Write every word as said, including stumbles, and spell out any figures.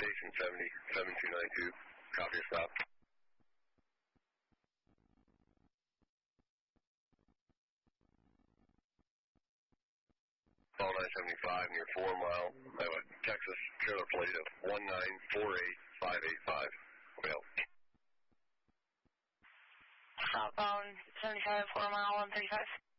Station seventy, seven two nine two. Copy your stop. Call nine seventy-five near four mile. I have a Texas trailer plate of one nine four eight five eight five. Mail. Southbound seventy-five, four mile, one thirty-five.